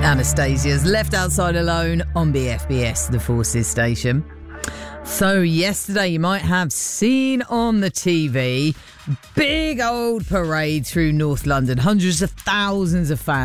Anastasia's Left Outside Alone on BFBS, the Forces station. So yesterday you might have seen on the TV big old parade through North London. Hundreds of thousands of fans